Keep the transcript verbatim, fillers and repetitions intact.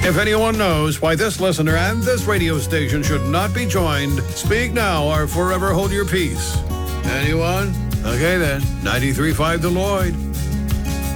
If anyone knows why this listener and this radio station should not be joined, speak now or forever hold your peace. Anyone? Okay then, ninety-three point five The Lloyd.